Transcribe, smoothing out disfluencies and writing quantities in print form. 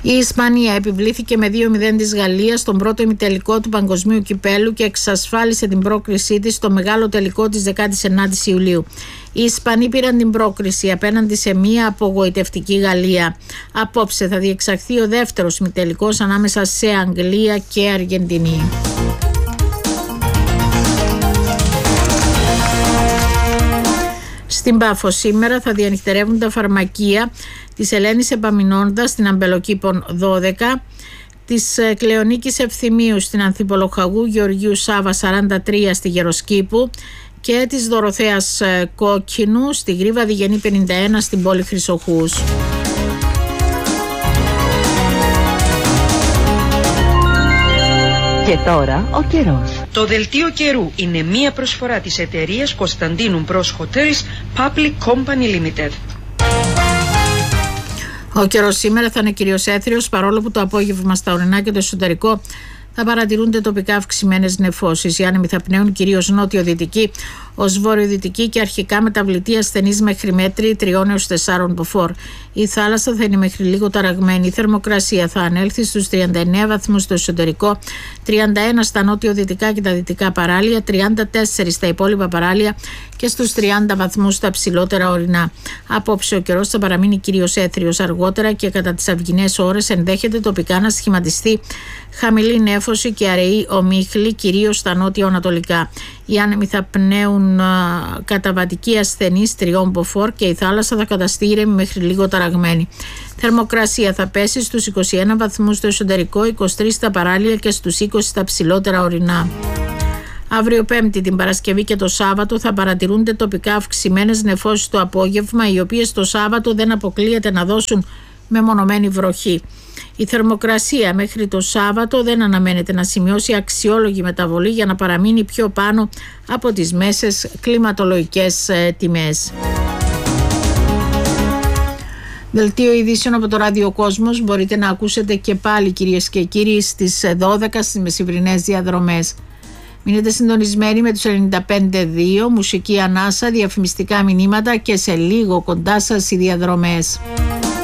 Η Ισπανία επιβλήθηκε με 2-0 της Γαλλίας στον πρώτο ημιτελικό του Παγκοσμίου Κυπέλου και εξασφάλισε την πρόκρισή της στο μεγάλο τελικό της 19ης Ιουλίου. Οι Ισπανοί πήραν την πρόκριση απέναντι σε μια απογοητευτική Γαλλία. Απόψε θα διεξαχθεί ο δεύτερος ημιτελικός ανάμεσα σε Αγγλία και Αργεντινή. Στην Πάφο σήμερα θα διανυχτερεύουν τα φαρμακεία της Ελένης Επαμινώντα στην Αμπελοκήπων 12, της Κλεονίκης Ευθυμίου στην Ανθιπολοχαγού Γεωργίου Σάβα 43 στη Γεροσκήπου και της Δωροθέας Κόκκινου στη Γρίβα Διγενή 51 στην πόλη Χρυσοχούς. Και τώρα ο καιρός. Το δελτίο καιρού είναι μία προσφορά της εταιρείας Κωνσταντίνου Μπρος Hotels Public Company Limited. Ο καιρός σήμερα θα είναι κυρίως έθριος, παρόλο που το απόγευμα στα ορεινά και το εσωτερικό θα παρατηρούνται τοπικά αυξημένες νεφώσεις. Οι άνεμοι θα πνέουν κυρίως νότιο-δυτική ως βορειοδυτική και αρχικά μεταβλητή ασθενής μέχρι μέτρη 3 έως 4 μποφόρ. Η θάλασσα θα είναι μέχρι λίγο ταραγμένη. Η θερμοκρασία θα ανέλθει στους 39 βαθμούς στο εσωτερικό, 31 στα νότιο-δυτικά και τα δυτικά παράλια, 34 στα υπόλοιπα παράλια και στους 30 βαθμούς στα ψηλότερα ορεινά. Απόψε ο καιρός θα παραμείνει κυρίως έθριος. Αργότερα και κατά τις αυγινές ώρες ενδέχεται τοπικά να σχηματιστεί χαμηλή νέφωση και αραιή ομίχλη, κυρίως στα νότια-ανατολικά. Οι άνεμοι θα πνέουν καταβατική ασθενής 3 μποφόρ και η θάλασσα θα καταστεί ήρεμη μέχρι λίγο ταραγμένη. Θερμοκρασία θα πέσει στους 21 βαθμούς στο εσωτερικό, 23 στα παράλια και στους 20 στα ψηλότερα ορεινά. Αύριο Πέμπτη, την Παρασκευή και το Σάββατο θα παρατηρούνται τοπικά αυξημένες νεφώσεις το απόγευμα, οι οποίες το Σάββατο δεν αποκλείεται να δώσουν μεμονωμένη βροχή. Η θερμοκρασία μέχρι το Σάββατο δεν αναμένεται να σημειώσει αξιόλογη μεταβολή για να παραμείνει πιο πάνω από τις μέσες κλιματολογικές τιμές. Δελτίο ειδήσεων από το Ράδιο Κόσμος μπορείτε να ακούσετε και πάλι, κυρίες και κύριοι, στις 12 στις μεσημβρινές διαδρομές. Μείνετε συντονισμένοι με τους 95.2, μουσική ανάσα, διαφημιστικά μηνύματα και σε λίγο κοντά σας οι διαδρομές.